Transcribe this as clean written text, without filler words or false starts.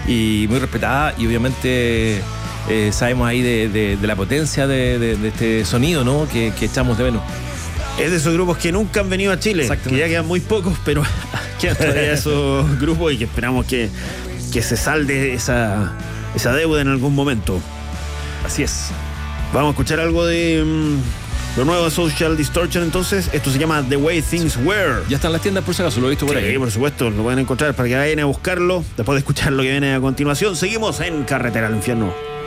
y muy respetada, y obviamente sabemos ahí de la potencia de este sonido, ¿no? que echamos de menos. Es de esos grupos que nunca han venido a Chile, que ya quedan muy pocos, pero quedan todavía esos grupos y que esperamos que se salde esa deuda en algún momento. Así es. Vamos a escuchar algo de lo nuevo de Social Distortion entonces. Esto se llama The Way Things Were. Ya está en las tiendas por si acaso, lo he visto por ahí. Sí, por supuesto, lo pueden encontrar para que vayan a buscarlo después de escuchar lo que viene a continuación. Seguimos en Carretera al Infierno.